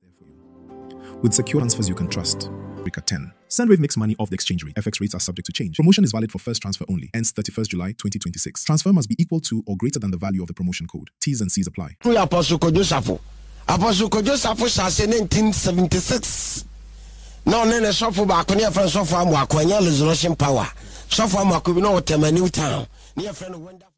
With secure transfers you can trust. Africa 10. Sendwave makes money off the exchange rate. FX rates are subject to change. Promotion is valid for first transfer only. Ends 31st July 2026. Transfer must be equal to or greater than the value of the promotion code. T's and C's apply. Apostle Kojo Safo shase 1976. No nene sofo ba ko ne friend sofo am akwa nya resolution power. Sofo am akwa bi no Tema New Town. Ne friend wonder